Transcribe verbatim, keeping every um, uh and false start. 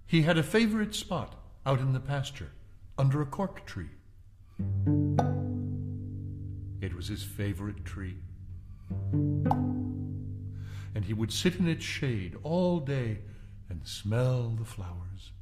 He had a favorite spot out in the pasture under a cork tree. It was his favorite tree. And he would sit in its shade all day and smell the flowers.